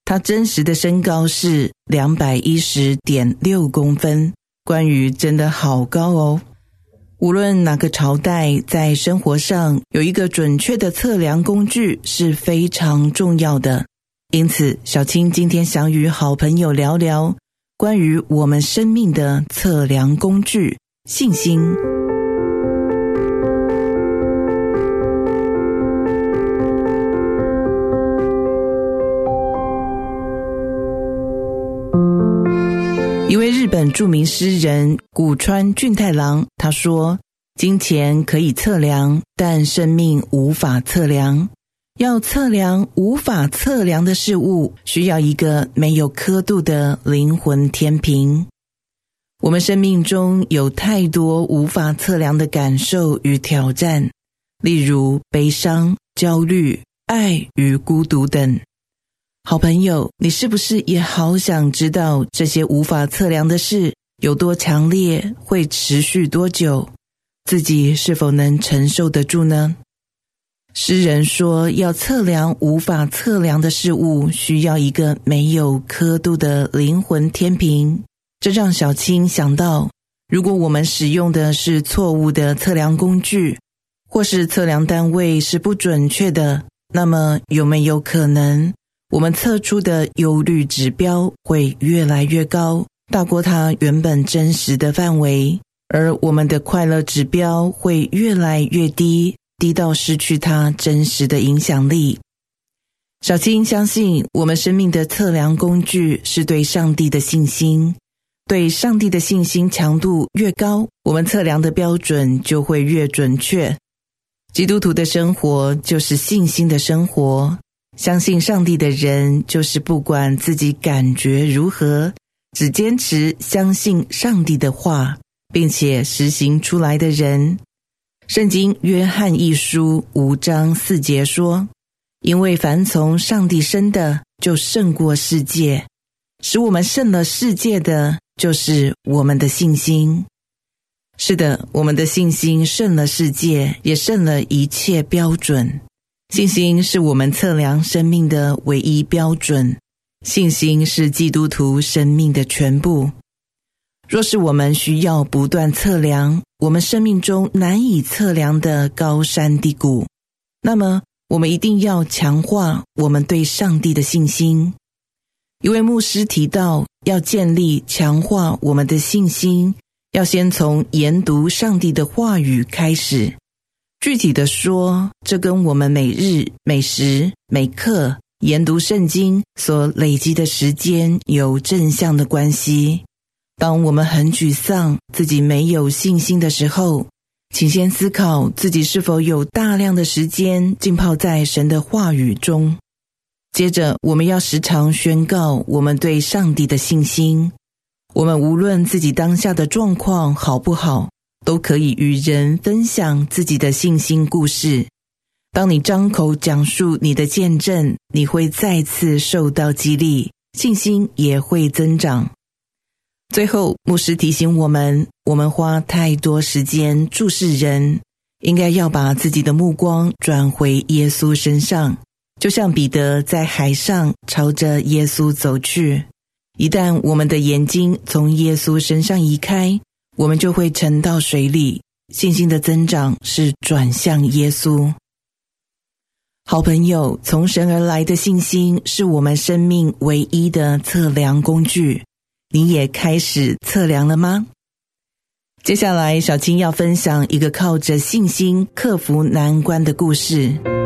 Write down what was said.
他真实的身高是 210.6 公分，关于真的好高哦。无论哪个朝代，在生活上有一个准确的测量工具是非常重要的。因此，小青今天想与好朋友聊聊关于我们生命的测量工具——信心。一位日本著名诗人古川俊太郎，他说：金钱可以测量，但生命无法测量。要测量无法测量的事物，需要一个没有刻度的灵魂天平。我们生命中有太多无法测量的感受与挑战，例如悲伤、焦虑、爱与孤独等。好朋友，你是不是也好想知道这些无法测量的事有多强烈，会持续多久？自己是否能承受得住呢？诗人说，要测量无法测量的事物，需要一个没有刻度的灵魂天平。这让小青想到，如果我们使用的是错误的测量工具，或是测量单位是不准确的，那么有没有可能我们测出的忧虑指标会越来越高，大过它原本真实的范围，而我们的快乐指标会越来越低，低到失去它真实的影响力。小青相信，我们生命的测量工具是对上帝的信心。对上帝的信心强度越高，我们测量的标准就会越准确。基督徒的生活就是信心的生活。相信上帝的人，就是不管自己感觉如何，只坚持相信上帝的话，并且实行出来的人。圣经约翰一书5章4节说：因为凡从上帝生的，就胜过世界，使我们胜了世界的，就是我们的信心。是的，我们的信心胜了世界，也胜了一切标准。信心是我们测量生命的唯一标准，信心是基督徒生命的全部。若是我们需要不断测量我们生命中难以测量的高山低谷，那么我们一定要强化我们对上帝的信心。一位牧师提到，要建立强化我们的信心，要先从研读上帝的话语开始。具体的说，这跟我们每日、每时、每刻研读圣经所累积的时间有正向的关系。当我们很沮丧，自己没有信心的时候，请先思考自己是否有大量的时间浸泡在神的话语中。接着，我们要时常宣告我们对上帝的信心。我们无论自己当下的状况好不好，都可以与人分享自己的信心故事。当你张口讲述你的见证，你会再次受到激励，信心也会增长。最后，牧师提醒我们花太多时间注视人，应该要把自己的目光转回耶稣身上，就像彼得在海上朝着耶稣走去。一旦我们的眼睛从耶稣身上移开，我们就会沉到水里。信心的增长是转向耶稣。好朋友，从神而来的信心是我们生命唯一的测量工具。你也开始测量了吗？接下来，小青要分享一个靠着信心克服难关的故事。